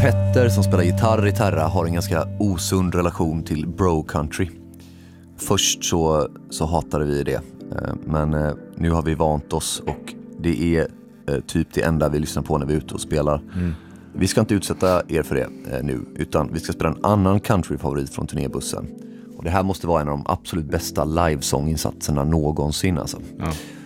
Petter som spelar gitarr i Terra har en ganska osund relation till bro country. Först så hatade vi det, men nu har vi vant oss och det är typ det enda vi lyssnar på när vi är ute och spelar. Vi ska inte utsätta er för det nu, utan vi ska spela en annan countryfavorit från turnébussen. Och det här måste vara en av de absolut bästa livesånginsatserna någonsin alltså. Ja.